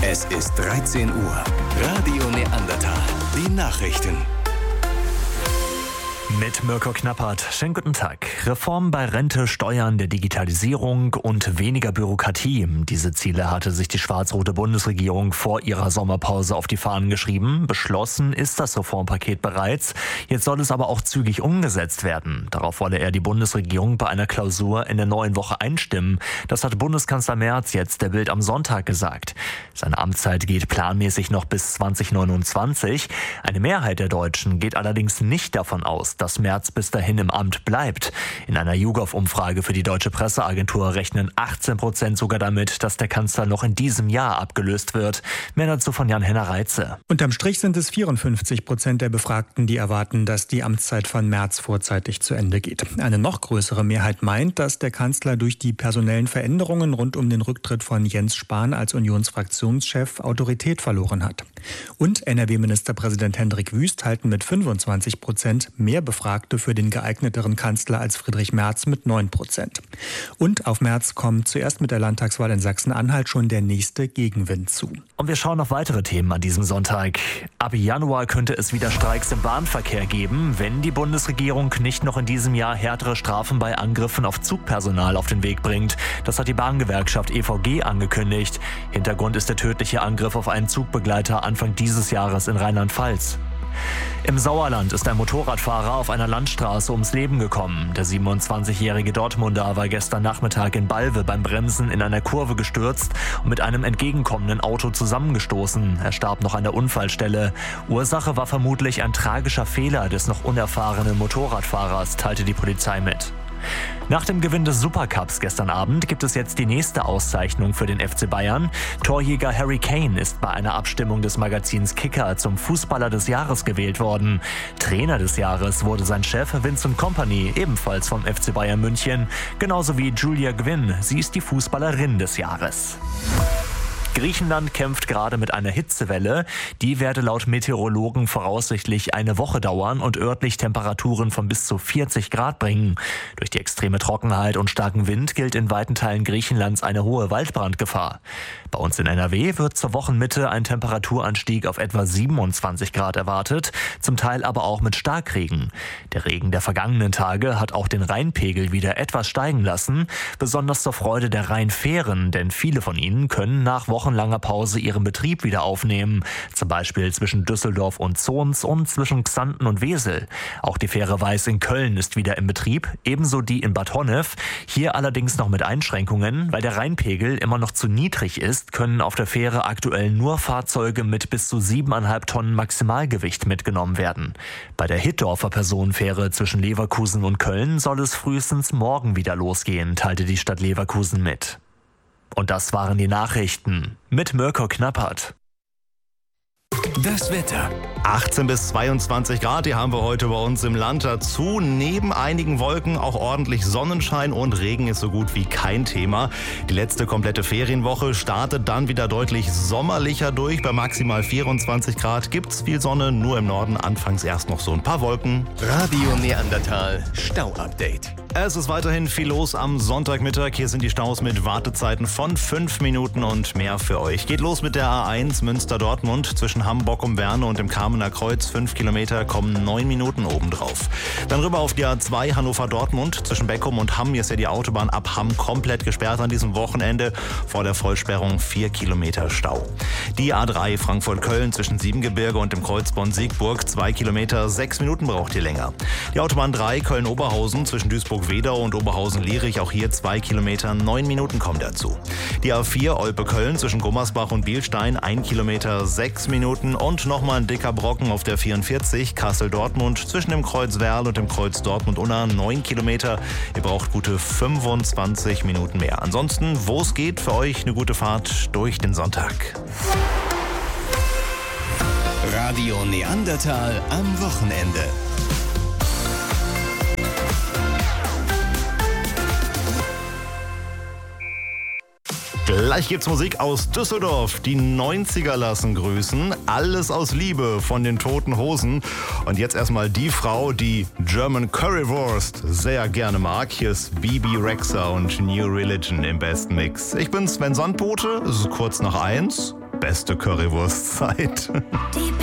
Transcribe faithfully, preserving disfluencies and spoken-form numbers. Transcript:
Es ist dreizehn Uhr. Radio Neandertal. Die Nachrichten. Mit Mirko Knappert. Schönen guten Tag. Reformen bei Rente, Steuern, der Digitalisierung und weniger Bürokratie. Diese Ziele hatte sich die schwarz-rote Bundesregierung vor ihrer Sommerpause auf die Fahnen geschrieben. Beschlossen ist das Reformpaket bereits. Jetzt soll es aber auch zügig umgesetzt werden. Darauf wolle er die Bundesregierung bei einer Klausur in der neuen Woche einstimmen. Das hat Bundeskanzler Merz jetzt der Bild am Sonntag gesagt. Seine Amtszeit geht planmäßig noch bis zwanzig neunundzwanzig. Eine Mehrheit der Deutschen geht allerdings nicht davon aus, dass Merz bis dahin im Amt bleibt. In einer YouGov-Umfrage für die Deutsche Presseagentur rechnen achtzehn Prozent sogar damit, dass der Kanzler noch in diesem Jahr abgelöst wird. Mehr dazu von Jan-Henner Reitze. Unterm Strich sind es vierundfünfzig Prozent der Befragten, die erwarten, dass die Amtszeit von Merz vorzeitig zu Ende geht. Eine noch größere Mehrheit meint, dass der Kanzler durch die personellen Veränderungen rund um den Rücktritt von Jens Spahn als Unionsfraktionschef Autorität verloren hat. Und N R W-Ministerpräsident Hendrik Wüst halten mit fünfundzwanzig Prozent mehr Befragte für den geeigneteren Kanzler als Friedrich Merz mit neun Prozent. Und auf Merz kommt zuerst mit der Landtagswahl in Sachsen-Anhalt schon der nächste Gegenwind zu. Und wir schauen auf weitere Themen an diesem Sonntag. Ab Januar könnte es wieder Streiks im Bahnverkehr geben, wenn die Bundesregierung nicht noch in diesem Jahr härtere Strafen bei Angriffen auf Zugpersonal auf den Weg bringt. Das hat die Bahngewerkschaft E V G angekündigt. Hintergrund ist der tödliche Angriff auf einen Zugbegleiter Anfang dieses Jahres in Rheinland-Pfalz. Im Sauerland ist ein Motorradfahrer auf einer Landstraße ums Leben gekommen. Der siebenundzwanzigjährige Dortmunder war gestern Nachmittag in Balve beim Bremsen in einer Kurve gestürzt und mit einem entgegenkommenden Auto zusammengestoßen. Er starb noch an der Unfallstelle. Ursache war vermutlich ein tragischer Fehler des noch unerfahrenen Motorradfahrers, teilte die Polizei mit. Nach dem Gewinn des Supercups gestern Abend gibt es jetzt die nächste Auszeichnung für den F C Bayern. Torjäger Harry Kane ist bei einer Abstimmung des Magazins Kicker zum Fußballer des Jahres gewählt worden. Trainer des Jahres wurde sein Chef Vincent Kompany, ebenfalls vom F C Bayern München, genauso wie Julia Gwynn. Sie ist die Fußballerin des Jahres. Griechenland kämpft gerade mit einer Hitzewelle. Die werde laut Meteorologen voraussichtlich eine Woche dauern und örtlich Temperaturen von bis zu vierzig Grad bringen. Durch die extreme Trockenheit und starken Wind gilt in weiten Teilen Griechenlands eine hohe Waldbrandgefahr. Bei uns in N R W wird zur Wochenmitte ein Temperaturanstieg auf etwa siebenundzwanzig Grad erwartet, zum Teil aber auch mit Starkregen. Der Regen der vergangenen Tage hat auch den Rheinpegel wieder etwas steigen lassen, besonders zur Freude der Rheinfähren, denn viele von ihnen können nach wochenlanger Pause ihren Betrieb wieder aufnehmen, zum Beispiel zwischen Düsseldorf und Zons und zwischen Xanten und Wesel. Auch die Fähre Weiß in Köln ist wieder im Betrieb, ebenso die in Bad Honnef. Hier allerdings noch mit Einschränkungen, weil der Rheinpegel immer noch zu niedrig ist, können auf der Fähre aktuell nur Fahrzeuge mit bis zu siebeneinhalb Tonnen Maximalgewicht mitgenommen werden. Bei der Hittorfer Personenfähre zwischen Leverkusen und Köln soll es frühestens morgen wieder losgehen, teilte die Stadt Leverkusen mit. Und das waren die Nachrichten mit Mirko Knappert. Das Wetter. achtzehn bis zweiundzwanzig Grad, die haben wir heute bei uns im Land dazu. Neben einigen Wolken auch ordentlich Sonnenschein und Regen ist so gut wie kein Thema. Die letzte komplette Ferienwoche startet dann wieder deutlich sommerlicher durch. Bei maximal vierundzwanzig Grad gibt's viel Sonne, nur im Norden anfangs erst noch so ein paar Wolken. Radio Neandertal Stau-Update. Es ist weiterhin viel los am Sonntagmittag. Hier sind die Staus mit Wartezeiten von fünf Minuten und mehr für euch. Geht los mit der A eins Münster-Dortmund zwischen Hamburg um Werne und dem Kamener Kreuz. fünf Kilometer kommen neun Minuten obendrauf. Dann rüber auf die A zwei Hannover-Dortmund zwischen Beckum und Hamm. Hier ist ja die Autobahn ab Hamm komplett gesperrt an diesem Wochenende. Vor der Vollsperrung vier Kilometer Stau. Die A drei Frankfurt-Köln zwischen Siebengebirge und dem Kreuz Bonn-Siegburg. zwei Kilometer, sechs Minuten braucht ihr länger. Die Autobahn drei Köln-Oberhausen zwischen Duisburg-Wedau und Oberhausen-Lierich. Auch hier zwei Kilometer, neun Minuten kommen dazu. Die A vier Olpe-Köln zwischen Gummersbach und Bielstein. ein Kilometer, sechs Minuten. Und nochmal ein dicker Brocken auf der vierundvierzig Kassel-Dortmund zwischen dem Kreuz Werl und dem Kreuz Dortmund-Unna. neun Kilometer. Ihr braucht gute fünfundzwanzig Minuten mehr. Ansonsten, wo es geht, für euch eine gute Fahrt durch den Sonntag. Radio Neandertal am Wochenende. Gleich gibt's Musik aus Düsseldorf. Die neunziger lassen grüßen. Alles aus Liebe von den Toten Hosen. Und jetzt erstmal die Frau, die German Currywurst sehr gerne mag. Hier ist Bibi Rexha und New Religion im besten Mix. Ich bin Sven Sandbote. Es ist kurz nach eins. beste Currywurstzeit.